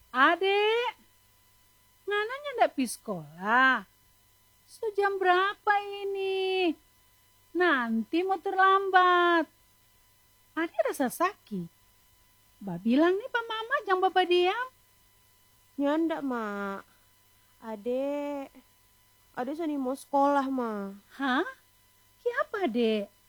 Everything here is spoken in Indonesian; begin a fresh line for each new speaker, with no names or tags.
Adek, ngananya ndak pi sekolah? Sejam berapa ini? Nanti mau terlambat. Adek rasa sakit. Ba bilang nih Pak Mama jangan Bapak diam.
Nyanda, Mak. Adek sani mau sekolah, Mak.
Hah? Apa dek?